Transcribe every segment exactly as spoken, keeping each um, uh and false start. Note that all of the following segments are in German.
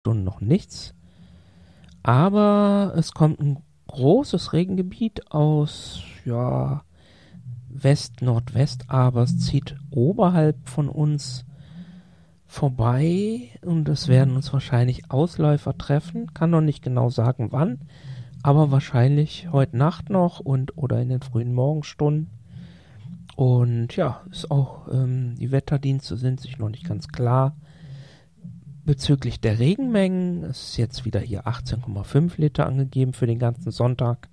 Stunden noch nichts. Aber es kommt ein großes Regengebiet aus, ja, West-Nordwest, aber es zieht oberhalb von uns vorbei und es werden uns wahrscheinlich Ausläufer treffen. Kann noch nicht genau sagen, wann, aber wahrscheinlich heute Nacht noch und oder in den frühen Morgenstunden. Und ja, ist auch, ähm, die Wetterdienste sind sich noch nicht ganz klar bezüglich der Regenmengen. Es ist jetzt wieder hier achtzehn Komma fünf Liter angegeben für den ganzen Sonntag.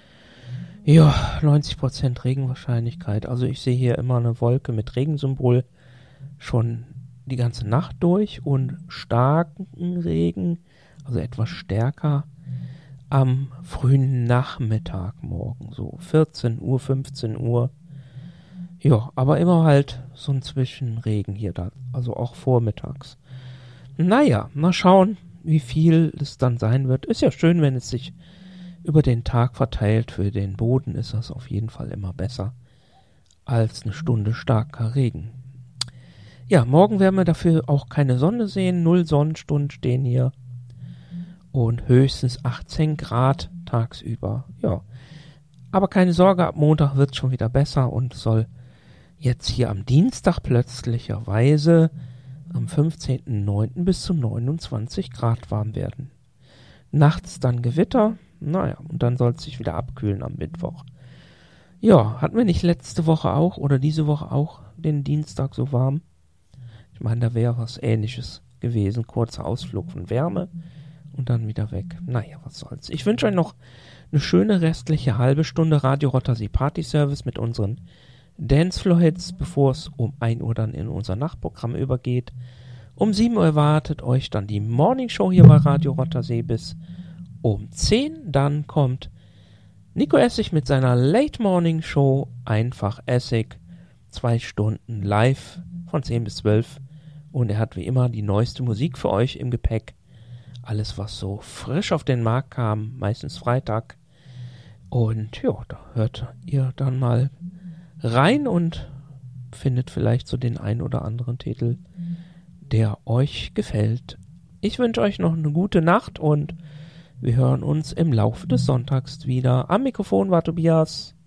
Ja, neunzig Prozent Regenwahrscheinlichkeit. Also ich sehe hier immer eine Wolke mit Regensymbol schon die ganze Nacht durch und starken Regen, also etwas stärker, am frühen Nachmittag morgen, so vierzehn Uhr, fünfzehn Uhr. Ja, aber immer halt so ein Zwischenregen hier da, also auch vormittags. Naja, mal schauen, wie viel es dann sein wird. Ist ja schön, wenn es sich über den Tag verteilt. Für den Boden ist das auf jeden Fall immer besser als eine Stunde starker Regen. Ja, morgen werden wir dafür auch keine Sonne sehen. Null Sonnenstunden stehen hier. Und höchstens achtzehn Grad tagsüber. Ja, aber keine Sorge, ab Montag wird es schon wieder besser und soll jetzt hier am Dienstag plötzlicherweise am fünfzehnten neunten bis zu neunundzwanzig Grad warm werden. Nachts dann Gewitter, naja, und dann soll es sich wieder abkühlen am Mittwoch. Ja, hatten wir nicht letzte Woche auch oder diese Woche auch den Dienstag so warm? Ich meine, da wäre was Ähnliches gewesen. Kurzer Ausflug von Wärme und dann wieder weg. Naja, was soll's. Ich wünsche euch noch eine schöne restliche halbe Stunde Radio Rothersee Party Service mit unseren Dancefloor-Hits, bevor es um ein Uhr dann in unser Nachtprogramm übergeht. Um sieben Uhr erwartet euch dann die Morning Show hier bei Radio Rothersee bis um zehn. Dann kommt Nico Essig mit seiner Late Morning Show, einfach Essig, zwei Stunden live von zehn bis zwölf. Und er hat wie immer die neueste Musik für euch im Gepäck. Alles, was so frisch auf den Markt kam, meistens Freitag. Und ja, da hört ihr dann mal rein und findet vielleicht so den ein oder anderen Titel, der euch gefällt. Ich wünsche euch noch eine gute Nacht und wir hören uns im Laufe des Sonntags wieder. Am Mikrofon war Tobias.